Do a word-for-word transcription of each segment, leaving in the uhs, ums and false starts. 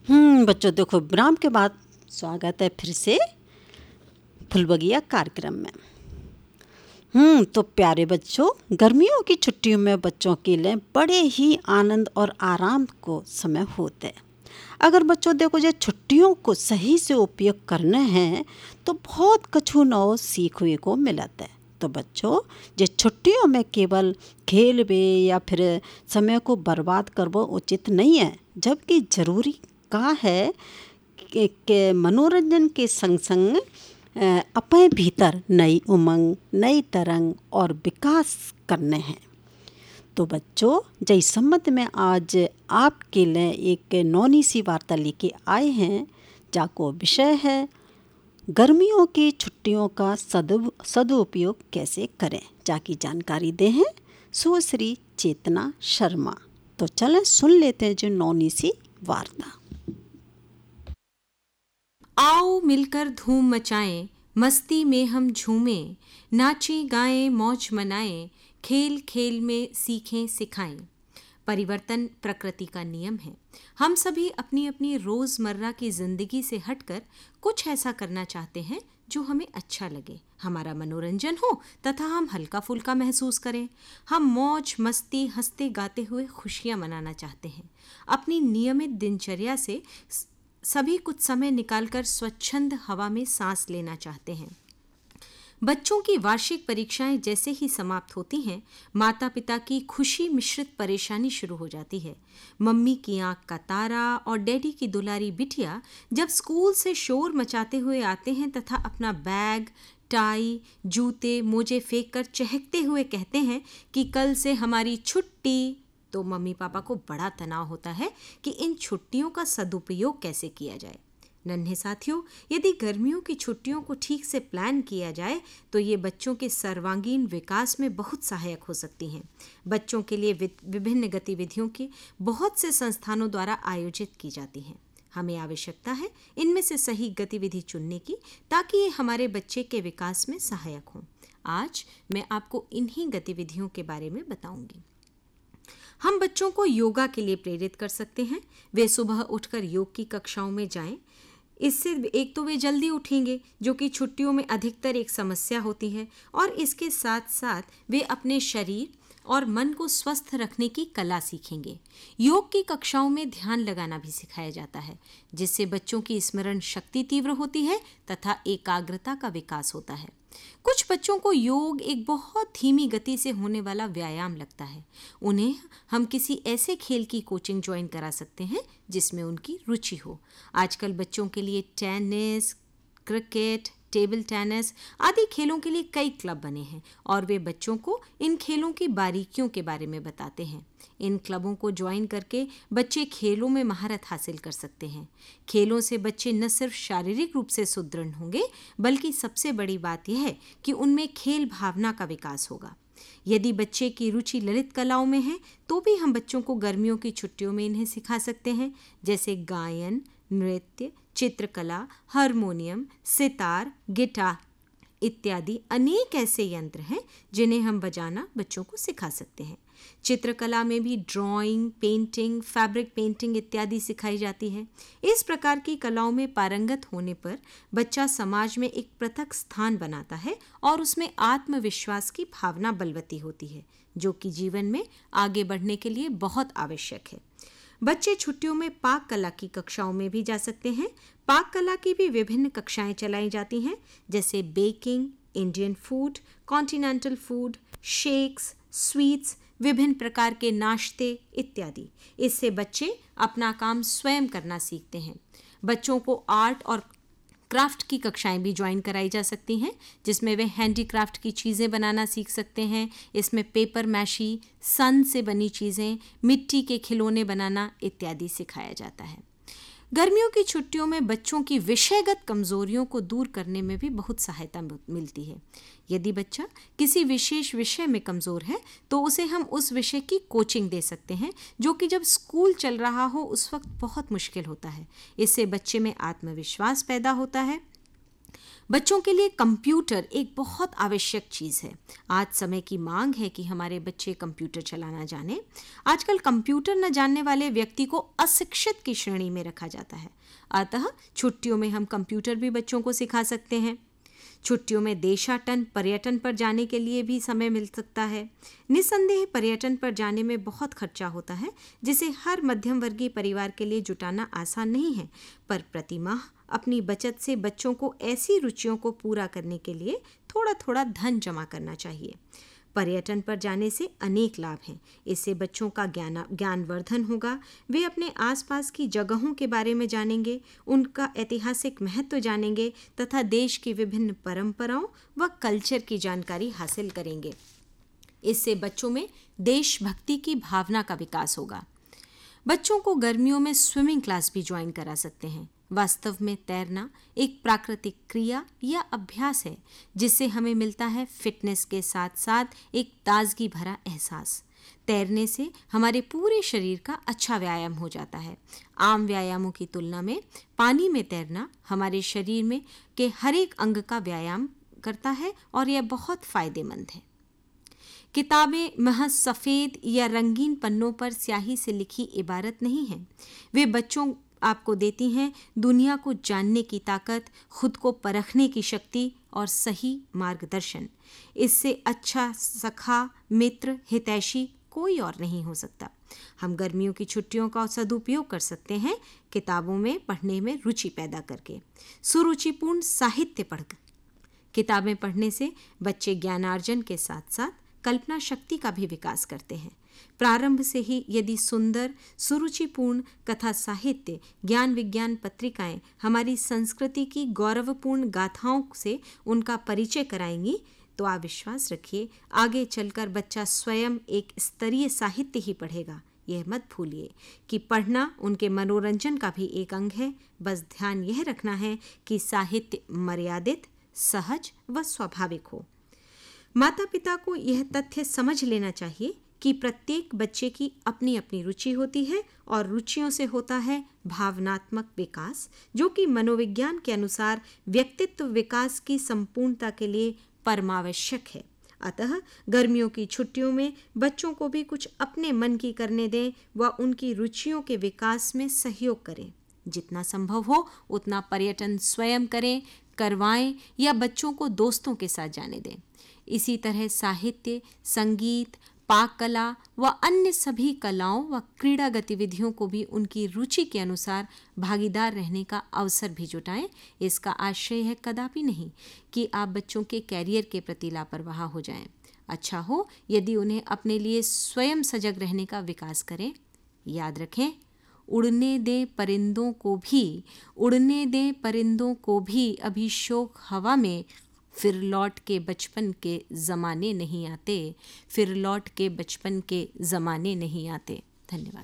हम्म बच्चों, देखो विराम के बाद स्वागत है फिर से फुलबगिया कार्यक्रम में। हम्म तो प्यारे बच्चों, गर्मियों की छुट्टियों में बच्चों के लिए बड़े ही आनंद और आराम को समय होते हैं। अगर बच्चों देखो, जो छुट्टियों को सही से उपयोग करने हैं तो बहुत कछु नौ सीखने को मिलता है। तो बच्चों, जो छुट्टियों में केवल खेल बे या फिर समय को बर्बाद करना उचित नहीं है, जबकि जरूरी का है कि, कि मनोरंजन के संग संग अ, अपने भीतर नई उमंग, नई तरंग और विकास करने हैं। तो बच्चों, जय सम्मत में आज आपके लिए एक नौनी सी वार्ता लेके आए हैं, जाको विषय है गर्मियों की छुट्टियों का सदु सदुपयोग कैसे करें। जाकी जानकारी दे हैं सुश्री चेतना शर्मा। तो चलें सुन लेते हैं जो नौनी सी वार्ता। आओ मिलकर धूम मचाएं, मस्ती में हम झूमें, नाचें गाएं मौज मनाएं, खेल खेल में सीखें सिखाएं। परिवर्तन प्रकृति का नियम है। हम सभी अपनी अपनी रोजमर्रा की जिंदगी से हटकर कुछ ऐसा करना चाहते हैं जो हमें अच्छा लगे, हमारा मनोरंजन हो तथा हम हल्का फुल्का महसूस करें। हम मौज मस्ती हंसते गाते हुए खुशियां मनाना चाहते हैं। अपनी नियमित दिनचर्या से सभी कुछ समय निकालकर स्वच्छंद हवा में सांस लेना चाहते हैं। बच्चों की वार्षिक परीक्षाएं जैसे ही समाप्त होती हैं, माता पिता की खुशी मिश्रित परेशानी शुरू हो जाती है। मम्मी की आंख का तारा और डैडी की दुलारी बिटिया जब स्कूल से शोर मचाते हुए आते हैं तथा अपना बैग, टाई, जूते, मोजे फेंक कर चहकते हुए कहते हैं कि कल से हमारी छुट्टी, तो मम्मी पापा को बड़ा तनाव होता है कि इन छुट्टियों का सदुपयोग कैसे किया जाए। नन्हे साथियों, यदि गर्मियों की छुट्टियों को ठीक से प्लान किया जाए तो ये बच्चों के सर्वांगीण विकास में बहुत सहायक हो सकती हैं। बच्चों के लिए विभिन्न गतिविधियों की बहुत से संस्थानों द्वारा आयोजित की जाती हैं। हमें आवश्यकता है इनमें से सही गतिविधि चुनने की, ताकि ये हमारे बच्चे के विकास में सहायक हों। आज मैं आपको इन्हीं गतिविधियों के बारे में बताऊंगी। हम बच्चों को योगा के लिए प्रेरित कर सकते हैं। वे सुबह उठकर योग की कक्षाओं में जाएं। इससे एक तो वे जल्दी उठेंगे, जो कि छुट्टियों में अधिकतर एक समस्या होती है, और इसके साथ साथ वे अपने शरीर और मन को स्वस्थ रखने की कला सीखेंगे। योग की कक्षाओं में ध्यान लगाना भी सिखाया जाता है, जिससे बच्चों की स्मरण शक्ति तीव्र होती है तथा एकाग्रता का विकास होता है। कुछ बच्चों को योग एक बहुत धीमी गति से होने वाला व्यायाम लगता है। उन्हें हम किसी ऐसे खेल की कोचिंग ज्वाइन करा सकते हैं जिसमें उनकी रुचि हो। आजकल बच्चों के लिए टेनिस, क्रिकेट, टेबल टेनिस आदि खेलों के लिए कई क्लब बने हैं और वे बच्चों को इन खेलों की बारीकियों के बारे में बताते हैं। इन क्लबों को ज्वाइन करके बच्चे खेलों में महारत हासिल कर सकते हैं। खेलों से बच्चे न सिर्फ शारीरिक रूप से सुदृढ़ होंगे, बल्कि सबसे बड़ी बात यह है कि उनमें खेल भावना का विकास होगा। यदि बच्चे की रुचि ललित कलाओं में है तो भी हम बच्चों को गर्मियों की छुट्टियों में इन्हें सिखा सकते हैं, जैसे गायन, नृत्य, चित्रकला, हारमोनियम, सितार, गिटार इत्यादि अनेक ऐसे यंत्र हैं जिन्हें हम बजाना बच्चों को सिखा सकते हैं। चित्रकला में भी ड्राइंग, पेंटिंग, फैब्रिक पेंटिंग इत्यादि सिखाई जाती है। इस प्रकार की कलाओं में पारंगत होने पर बच्चा समाज में एक पृथक स्थान बनाता है और उसमें आत्मविश्वास की भावना बलवती होती है, जो कि जीवन में आगे बढ़ने के लिए बहुत आवश्यक है। बच्चे छुट्टियों में पाक कला की कक्षाओं में भी जा सकते हैं। पाक कला की भी विभिन्न कक्षाएं चलाई जाती हैं, जैसे baking, Indian food, continental food, shakes, sweets, विभिन्न प्रकार के नाश्ते इत्यादि। इससे बच्चे अपना काम स्वयं करना सीखते हैं। बच्चों को आर्ट और क्राफ्ट की कक्षाएं भी ज्वाइन कराई जा सकती हैं, जिसमें वे हैंडीक्राफ्ट की चीज़ें बनाना सीख सकते हैं। इसमें पेपर मैशी, सन से बनी चीज़ें, मिट्टी के खिलौने बनाना इत्यादि सिखाया जाता है। गर्मियों की छुट्टियों में बच्चों की विषयगत कमजोरियों को दूर करने में भी बहुत सहायता मिलती है। यदि बच्चा किसी विशेष विषय में कमजोर है तो उसे हम उस विषय की कोचिंग दे सकते हैं, जो कि जब स्कूल चल रहा हो उस वक्त बहुत मुश्किल होता है। इससे बच्चे में आत्मविश्वास पैदा होता है। बच्चों के लिए कंप्यूटर एक बहुत आवश्यक चीज़ है। आज समय की मांग है कि हमारे बच्चे कंप्यूटर चलाना जाने। आजकल कंप्यूटर न जानने वाले व्यक्ति को अशिक्षित की श्रेणी में रखा जाता है। अतः छुट्टियों में हम कंप्यूटर भी बच्चों को सिखा सकते हैं। छुट्टियों में देशाटन पर्यटन पर जाने के लिए भी समय मिल सकता है। निस्संदेह पर्यटन पर जाने में बहुत खर्चा होता है, जिसे हर मध्यम वर्गीय परिवार के लिए जुटाना आसान नहीं है, पर प्रतिमाह अपनी बचत से बच्चों को ऐसी रुचियों को पूरा करने के लिए थोड़ा थोड़ा धन जमा करना चाहिए। पर्यटन पर जाने से अनेक लाभ हैं। इससे बच्चों का ज्ञान ज्ञानवर्धन होगा। वे अपने आसपास की जगहों के बारे में जानेंगे, उनका ऐतिहासिक महत्व जानेंगे तथा देश की विभिन्न परंपराओं व कल्चर की जानकारी हासिल करेंगे। इससे बच्चों में देशभक्ति की भावना का विकास होगा। बच्चों को गर्मियों में स्विमिंग क्लास भी ज्वाइन करा सकते हैं। वास्तव में तैरना एक प्राकृतिक क्रिया या अभ्यास है, जिससे हमें मिलता है फिटनेस के साथ साथ एक ताजगी भरा एहसास। तैरने से हमारे पूरे शरीर का अच्छा व्यायाम हो जाता है। आम व्यायामों की तुलना में पानी में तैरना हमारे शरीर में के हर एक अंग का व्यायाम करता है और यह बहुत फायदेमंद है। किताबें महज सफ़ेद या रंगीन पन्नों पर स्याही से लिखी इबारत नहीं हैं। वे बच्चों आपको देती हैं दुनिया को जानने की ताकत, खुद को परखने की शक्ति और सही मार्गदर्शन। इससे अच्छा सखा, मित्र, हितैषी कोई और नहीं हो सकता। हम गर्मियों की छुट्टियों का सदुपयोग कर सकते हैं किताबों में पढ़ने में रुचि पैदा करके। सुरुचिपूर्ण साहित्य पढ़कर किताबें पढ़ने से बच्चे ज्ञानार्जन के साथ साथ कल्पना शक्ति का भी विकास करते हैं। प्रारंभ से ही यदि सुंदर, सुरुचिपूर्ण कथा साहित्य, ज्ञान विज्ञान पत्रिकाएं हमारी संस्कृति की गौरवपूर्ण गाथाओं से उनका परिचय कराएंगी, तो आप विश्वास रखिए आगे चलकर बच्चा स्वयं एक स्तरीय साहित्य ही पढ़ेगा। यह मत भूलिए कि पढ़ना उनके मनोरंजन का भी एक अंग है। बस ध्यान यह रखना है कि साहित्य मर्यादित, सहज व स्वाभाविक हो। माता पिता को यह तथ्य समझ लेना चाहिए कि प्रत्येक बच्चे की अपनी अपनी रुचि होती है और रुचियों से होता है भावनात्मक विकास, जो कि मनोविज्ञान के अनुसार व्यक्तित्व विकास की संपूर्णता के लिए परमावश्यक है। अतः गर्मियों की छुट्टियों में बच्चों को भी कुछ अपने मन की करने दें व उनकी रुचियों के विकास में सहयोग करें। जितना संभव हो उतना पर्यटन स्वयं करें, करवाएं या बच्चों को दोस्तों के साथ जाने दें। इसी तरह साहित्य, संगीत, पाक कला व अन्य सभी कलाओं व क्रीड़ा गतिविधियों को भी उनकी रुचि के अनुसार भागीदार रहने का अवसर भी जुटाएं। इसका आशय है कदापि नहीं कि आप बच्चों के कैरियर के प्रति लापरवाह हो जाएं। अच्छा हो यदि उन्हें अपने लिए स्वयं सजग रहने का विकास करें। याद रखें, उड़ने दें परिंदों को भी, उड़ने दें परिंदों को भी, अभी शोक हवा में, फिर लौट के बचपन के ज़माने नहीं आते, फिर लौट के बचपन के ज़माने नहीं आते। धन्यवाद।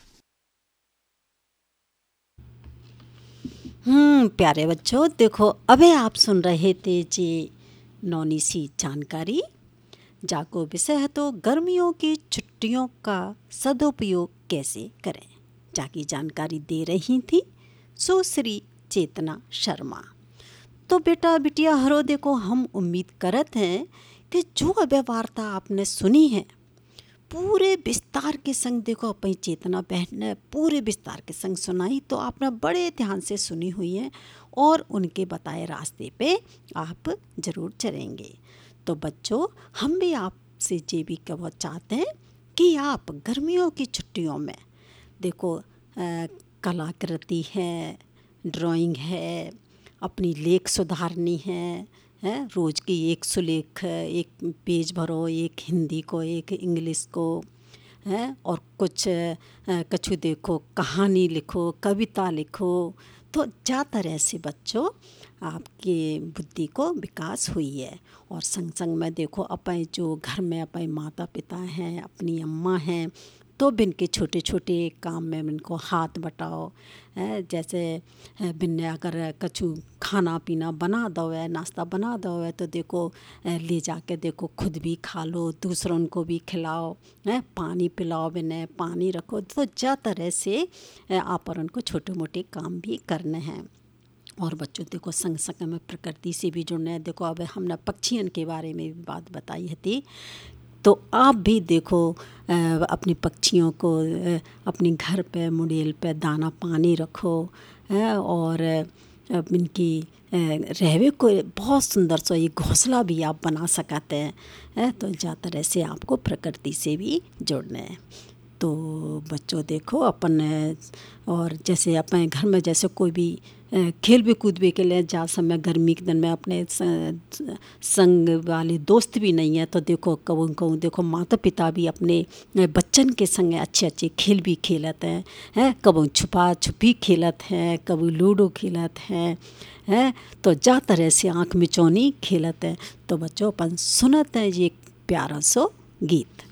हम्म प्यारे बच्चों, देखो अबे आप सुन रहे थे जी नौनी सी जानकारी, जाको विषय है तो गर्मियों की छुट्टियों का सदुपयोग कैसे करें। जाकी जानकारी दे रही थी सुश्री चेतना शर्मा। तो बेटा बिटिया हरो, देखो हम उम्मीद करते हैं कि जो अभी वार्ता आपने सुनी है पूरे विस्तार के संग, देखो अपनी चेतना बहन ने पूरे विस्तार के संग सुनाई, तो आपने बड़े ध्यान से सुनी हुई है और उनके बताए रास्ते पे आप ज़रूर चलेंगे। तो बच्चों, हम भी आपसे ये भी कहना चाहते हैं कि आप गर्मियों की छुट्टियों में देखो आ, कलाकृति है, ड्राइंग है, अपनी लेख सुधारनी है, है रोज़ की एक सुलेख, एक पेज भरो, एक हिंदी को, एक इंग्लिश को, है और कुछ कछु देखो कहानी लिखो, कविता लिखो। तो ज़्यादातर ऐसे बच्चों आपकी बुद्धि को विकास हुई है। और संग संग में देखो अपने जो घर में अपने माता पिता हैं, अपनी अम्मा हैं, तो बिन के छोटे छोटे काम में इनको हाथ बटाओ। जैसे बिन अगर कछु खाना पीना बना दो है, नाश्ता बना दो है, तो देखो ले जाके देखो खुद भी खा लो, दूसरों को भी खिलाओ, है पानी पिलाओ, बिन पानी रखो। तो ज़्यादा तरह से आप और उनको छोटे मोटे काम भी करने हैं। और बच्चों देखो संग संग में प्रकृति से भी जुड़ना है। देखो अब हमने पक्षियों के बारे में भी बात बताई थी, तो आप भी देखो अपनी पक्षियों को अपने घर पे मुड़ेल पे दाना पानी रखो, और इनकी रहवे को बहुत सुंदर सा ये घोंसला भी आप बना सकते हैं। तो ज़्यादा तरह से आपको प्रकृति से भी जुड़ना है। तो बच्चों देखो अपन, और जैसे अपने घर में जैसे कोई भी खेल भी कूद भी के लिए जा समय गर्मी के दिन में अपने संग वाले दोस्त भी नहीं है, तो देखो कहूँ कहूँ देखो माता पिता भी अपने बच्चन के संग अच्छे अच्छे खेल भी खेलते हैं हैं कभी छुपा छुपी खेलत हैं, कभी लूडो खेलत हैं हैं तो जा तरह से आँख मिचौनी खेलत हैं। तो बच्चों अपन सुनते हैं ये प्यारा सो गीत।